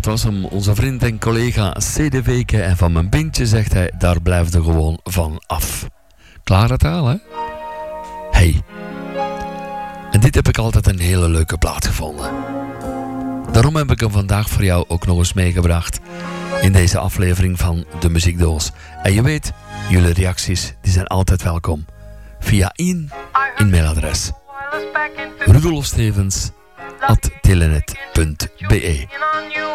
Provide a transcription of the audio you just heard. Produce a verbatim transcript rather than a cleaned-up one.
dat was hem, onze vriend en collega C D Weke. En van mijn pintje zegt hij, daar blijft er gewoon van af. Klare taal, hè? Hey. En dit heb ik altijd een hele leuke plaat gevonden. Daarom heb ik hem vandaag voor jou ook nog eens meegebracht in deze aflevering van De Muziekdoos. En je weet, jullie reacties die zijn altijd welkom. Via in, in mailadres rudolf stevens at telenet punt be.